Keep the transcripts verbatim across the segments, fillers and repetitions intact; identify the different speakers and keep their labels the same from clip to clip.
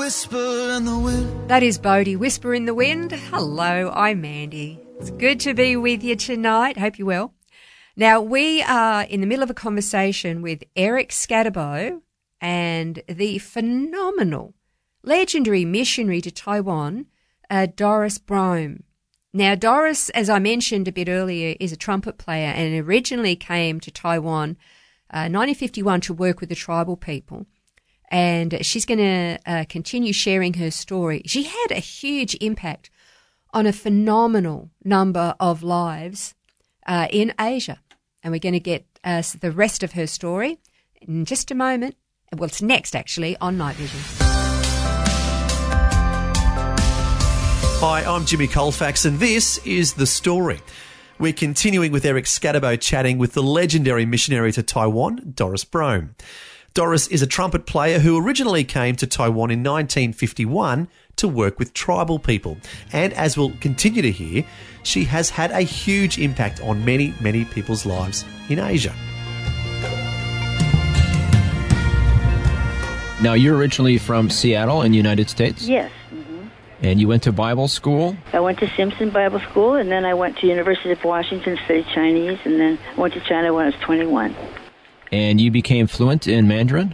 Speaker 1: whisper in the wind.
Speaker 2: That is Bodie, Whisper in the Wind. Hello, I'm Mandy. It's good to be with you tonight. Hope you're well. Now, we are in the middle of a conversation with Eric Scatterbo and the phenomenal, legendary missionary to Taiwan, uh, Doris Brome. Now, Doris, as I mentioned a bit earlier, is a trumpet player and originally came to Taiwan uh, nineteen fifty-one to work with the tribal people. And she's going to uh, continue sharing her story. She had a huge impact on a phenomenal number of lives uh, in Asia. And we're going to get uh, the rest of her story in just a moment. Well, it's next, actually, on Night Vision.
Speaker 3: Hi, I'm Jimmy Colfax, and this is The Story. We're continuing with Eric Scatterbo chatting with the legendary missionary to Taiwan, Doris Brome. Doris is a trumpet player who originally came to Taiwan in nineteen fifty-one to work with tribal people. And as we'll continue to hear, she has had a huge impact on many, many people's lives in Asia.
Speaker 4: Now, you're originally from Seattle in the United States?
Speaker 5: Yes. Mm-hmm.
Speaker 4: And you went to Bible school?
Speaker 5: I went to Simpson Bible School, and then I went to University of Washington, studied Chinese, and then went to China when I was twenty-one.
Speaker 4: And you became fluent in Mandarin?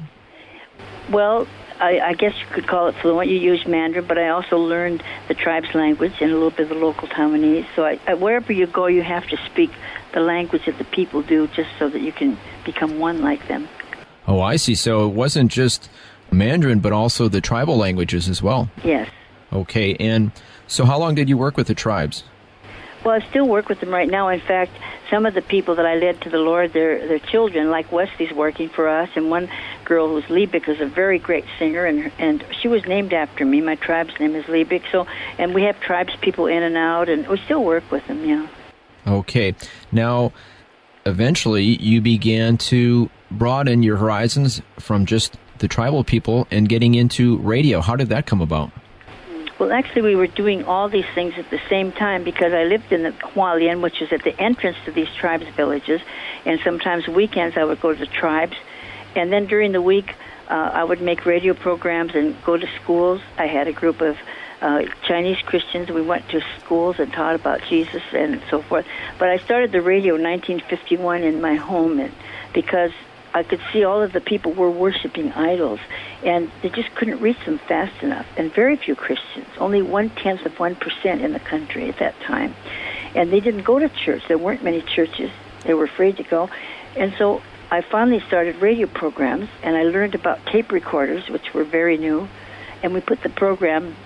Speaker 5: Well, I, I guess you could call it fluent. You use Mandarin, but I also learned the tribe's language and a little bit of the local Taiwanese. So I, I, wherever you go, you have to speak the language that the people do just so that you can become one like them.
Speaker 4: Oh, I see. So it wasn't just Mandarin, but also the tribal languages as well?
Speaker 5: Yes.
Speaker 4: Okay. And so how long did you work with the tribes?
Speaker 5: Well, I still work with them right now. In fact, some of the people that I led to the Lord, their their children, like Wesley's working for us, and one girl who's Liebig is a very great singer, and and she was named after me. My tribe's name is Liebig. So, and we have tribes people in and out, and we still work with them, yeah.
Speaker 4: Okay. Now, eventually, you began to broaden your horizons from just the tribal people and getting into radio. How did that come about?
Speaker 5: Well, actually, we were doing all these things at the same time because I lived in the Hualien, which is at the entrance to these tribes' villages, and sometimes weekends I would go to the tribes. And then during the week, uh, I would make radio programs and go to schools. I had a group of uh, Chinese Christians. We went to schools and taught about Jesus and so forth. But I started the radio in nineteen fifty-one in my home and because I could see all of the people were worshiping idols, and they just couldn't reach them fast enough. And very few Christians, only one-tenth of one percent in the country at that time. And they didn't go to church. There weren't many churches. They were afraid to go. And so I finally started radio programs, and I learned about tape recorders, which were very new. And we put the program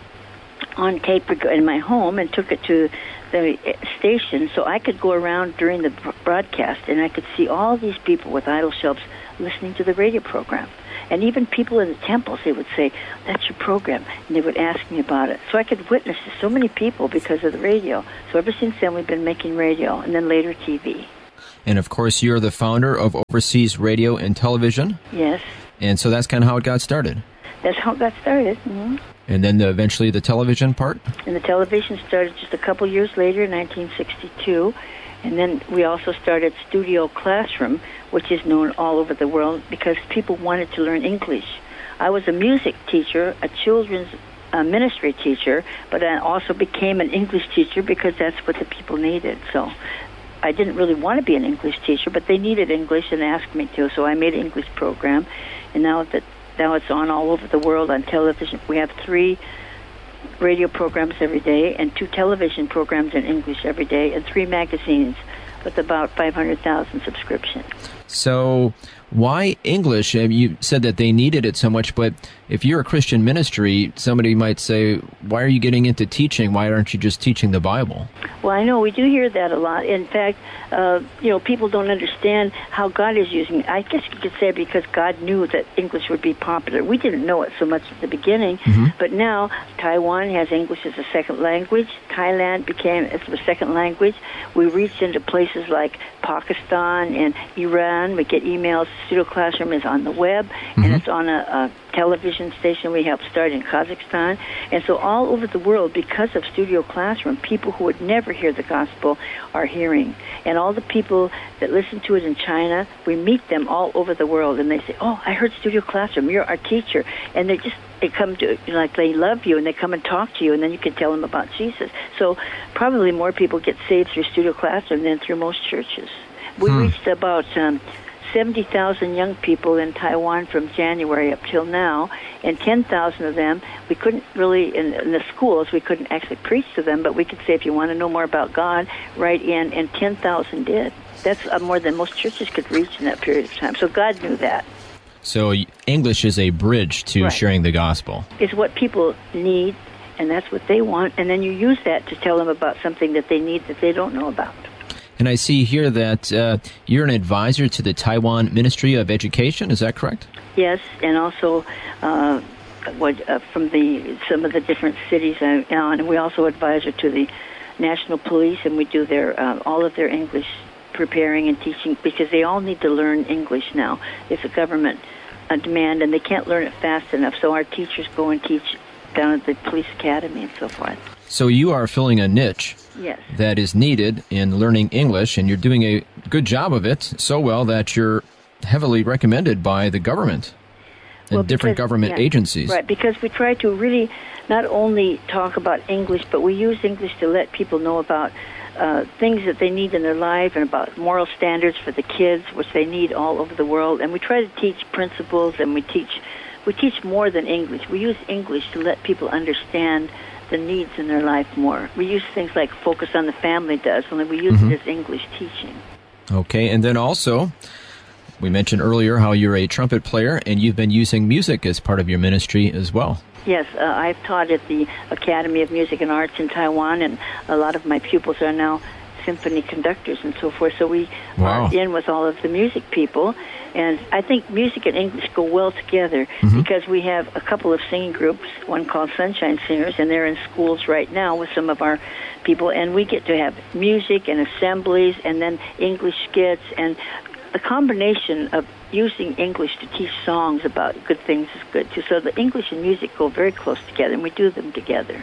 Speaker 5: on tape in my home and took it to the station so I could go around during the broadcast, and I could see all these people with idol shelves listening to the radio program. And even people in the temples, they would say, "That's your program," and they would ask me about it. So I could witness to so many people because of the radio. So ever since then, we've been making radio, and then later T V.
Speaker 4: And of course, you're the founder of Overseas Radio and Television.
Speaker 5: Yes.
Speaker 4: And so that's kind of how it got started.
Speaker 5: That's how it got started. Mm-hmm.
Speaker 4: And then the, eventually the television part?
Speaker 5: And the television started just a couple years later, in nineteen sixty-two. And then we also started Studio Classroom, which is known all over the world because people wanted to learn English. I was a music teacher, a children's uh, ministry teacher, but I also became an English teacher because that's what the people needed. So I didn't really want to be an English teacher, but they needed English and asked me to, so I made an English program. And now that now it's on all over the world on television. We have three radio programs every day and two television programs in English every day and three magazines with about five hundred thousand subscriptions.
Speaker 4: So why English? You said that they needed it so much, but if you're a Christian ministry, somebody might say, why are you getting into teaching? Why aren't you just teaching the Bible?
Speaker 5: Well, I know we do hear that a lot. In fact, uh, you know, people don't understand how God is using it. I guess you could say because God knew that English would be popular. We didn't know it so much at the beginning, mm-hmm. but now Taiwan has English as a second language. Thailand became as the second language. We reached into places like Pakistan and Iran. We get emails Studio Classroom is on the web, mm-hmm. and it's on a, a television station we helped start in Kazakhstan. And so all over the world, because of Studio Classroom, people who would never hear the gospel are hearing. And all the people that listen to it in China, we meet them all over the world, and they say, oh, I heard Studio Classroom, you're our teacher. And they just, they come to, like, they love you, and they come and talk to you, and then you can tell them about Jesus. So probably more people get saved through Studio Classroom than through most churches. We hmm. reached about um, seventy thousand young people in Taiwan from January up till now, and ten thousand of them, we couldn't really, in, in the schools, we couldn't actually preach to them, but we could say, if you want to know more about God, write in, and ten thousand did. That's uh, more than most churches could reach in that period of time. So God knew that.
Speaker 4: So English is a bridge to
Speaker 5: right.
Speaker 4: sharing the gospel.
Speaker 5: It's what people need, and that's what they want, and then you use that to tell them about something that they need that they don't know about.
Speaker 4: And I see here that uh, you're an advisor to the Taiwan Ministry of Education. Is that correct?
Speaker 5: Yes, and also uh, what, uh, from the some of the different cities, uh, and we also advisor to the National Police, and we do their uh, all of their English preparing and teaching, because they all need to learn English now. It's a government uh, demand, and they can't learn it fast enough. So our teachers go and teach down at the police academy and so forth.
Speaker 4: So you are filling a niche
Speaker 5: yes.
Speaker 4: that is needed in learning English, and you're doing a good job of it, so well that you're heavily recommended by the government and
Speaker 5: well,
Speaker 4: different
Speaker 5: because,
Speaker 4: government
Speaker 5: yeah,
Speaker 4: agencies.
Speaker 5: Right, because we try to really not only talk about English, but we use English to let people know about uh, things that they need in their life, and about moral standards for the kids, which they need all over the world. And we try to teach principles, and we teach we teach more than English. We use English to let people understand the needs in their life more. We use things like Focus on the Family does, only we use mm-hmm. it as English teaching.
Speaker 4: Okay, and then also, we mentioned earlier how you're a trumpet player, and you've been using music as part of your ministry as well.
Speaker 5: Yes, uh, I've taught at the Academy of Music and Arts in Taiwan, and a lot of my pupils are now symphony conductors and so forth, so we
Speaker 4: wow.
Speaker 5: are in with all of the music people. And I think music and English go well together mm-hmm. because we have a couple of singing groups, one called Sunshine Singers, and they're in schools right now with some of our people, and we get to have music and assemblies and then English skits, and the combination of using English to teach songs about good things is good too. So the English and music go very close together, and we do them together.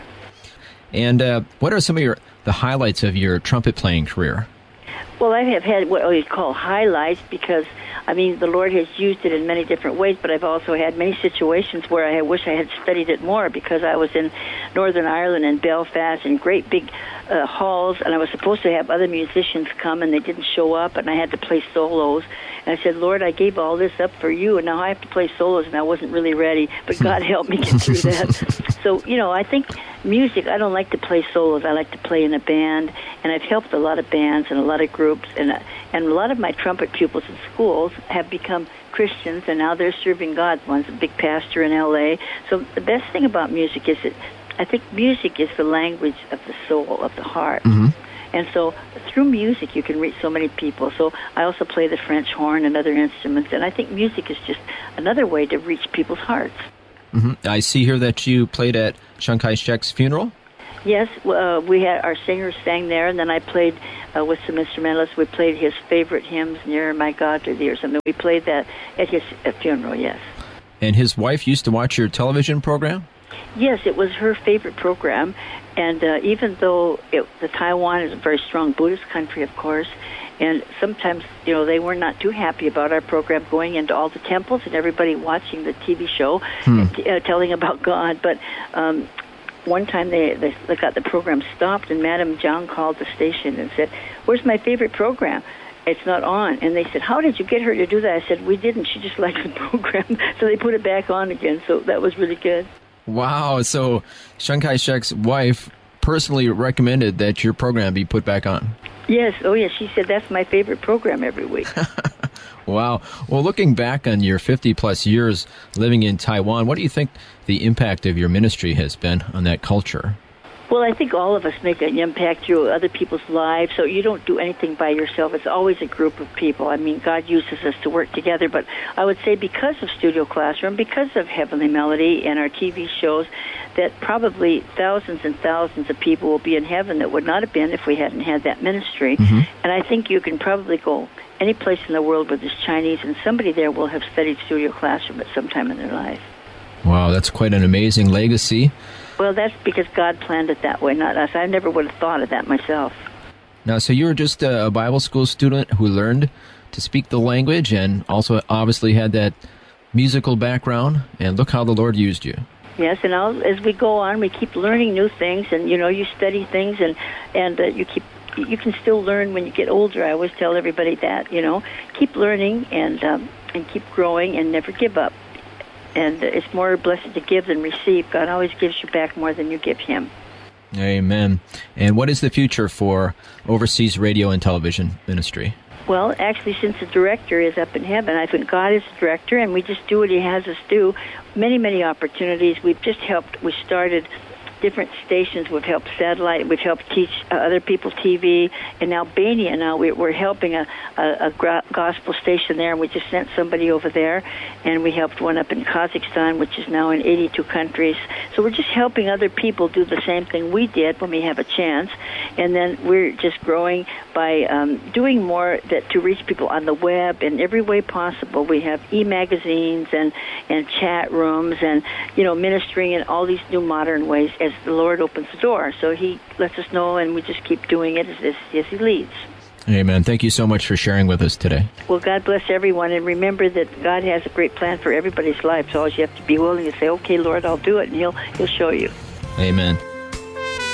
Speaker 4: And uh, what are some of your the highlights of your trumpet playing career?
Speaker 5: Well, I have had what we call highlights because, I mean, the Lord has used it in many different ways, but I've also had many situations where I wish I had studied it more, because I was in Northern Ireland and Belfast in great big uh, halls, and I was supposed to have other musicians come, and they didn't show up, and I had to play solos. And I said, Lord, I gave all this up for you, and now I have to play solos, and I wasn't really ready, but God helped me get through that. So, you know, I think music, I don't like to play solos. I like to play in a band, and I've helped a lot of bands and a lot of groups, and uh, and a lot of my trumpet pupils in schools have become Christians, and now they're serving God. One's a big pastor in L A. So the best thing about music is that I think music is the language of the soul, of the heart.
Speaker 4: Mm-hmm.
Speaker 5: And so through music you can reach so many people. So I also play the French horn and other instruments, and I think music is just another way to reach people's hearts.
Speaker 4: Mm-hmm. I see here that you played at Chiang Kai-shek's funeral.
Speaker 5: Yes, uh, we had our singers sang there, and then I played uh, with some instrumentalists. We played his favorite hymns, Near My God to Thee or something. We played that at his uh, funeral, yes.
Speaker 4: And his wife used to watch your television program?
Speaker 5: Yes, it was her favorite program, and uh, even though it, the Taiwan is a very strong Buddhist country, of course, and sometimes, you know, they were not too happy about our program going into all the temples and everybody watching the T V show
Speaker 4: hmm.
Speaker 5: and t- uh, telling about God, but um, one time they, they they got the program stopped, and Madam Zhang called the station and said, "Where's my favorite program? It's not on." And they said, "How did you get her to do that?" I said, "We didn't. She just liked the program." So they put it back on again. So that was really good.
Speaker 4: Wow. So Chiang Kai-shek's wife personally recommended that your program be put back on.
Speaker 5: Yes. Oh, yes. She said, "That's my favorite program every week."
Speaker 4: Wow. Well, looking back on your fifty-plus years living in Taiwan, what do you think the impact of your ministry has been on that culture?
Speaker 5: Well, I think all of us make an impact through other people's lives, so you don't do anything by yourself. It's always a group of people. I mean, God uses us to work together, but I would say because of Studio Classroom, because of Heavenly Melody and our T V shows, that probably thousands and thousands of people will be in heaven that would not have been if we hadn't had that ministry.
Speaker 4: Mm-hmm.
Speaker 5: And I think you can probably go any place in the world where there's Chinese, and somebody there will have studied Studio Classroom at some time in their life.
Speaker 4: Wow, that's quite an amazing legacy.
Speaker 5: Well, that's because God planned it that way, not us. I never would have thought of that myself.
Speaker 4: Now, so you were just a Bible school student who learned to speak the language and also obviously had that musical background, and look how the Lord used you.
Speaker 5: Yes, and I'll, as we go on, we keep learning new things, and, you know, you study things, and, and uh, you keep you can still learn when you get older. I always tell everybody that, you know, keep learning and um, and keep growing and never give up. And uh, it's more blessed to give than receive. God always gives you back more than you give Him.
Speaker 4: Amen. And what is the future for Overseas Radio and Television Ministry?
Speaker 5: Well, actually, since the director is up in heaven, I think God is the director, and we just do what He has us do. Many, many opportunities. We've just helped. We started different stations. We've helped satellite. We've helped teach uh, other people T V. In Albania now, we, we're helping a, a, a gospel station there, and we just sent somebody over there. And we helped one up in Kazakhstan, which is now in eighty-two countries. So we're just helping other people do the same thing we did when we have a chance. And then we're just growing by um, doing more that to reach people on the web in every way possible. We have e-magazines and, and chat rooms and, you know, ministering in all these new modern ways as the Lord opens the door. So He lets us know, and we just keep doing it as, as, as He leads.
Speaker 4: Amen. Thank you so much for sharing with us today.
Speaker 5: Well, God bless everyone, and remember that God has a great plan for everybody's life. So all you have to be willing to say, okay, Lord, I'll do it, and He'll He'll show you.
Speaker 4: Amen.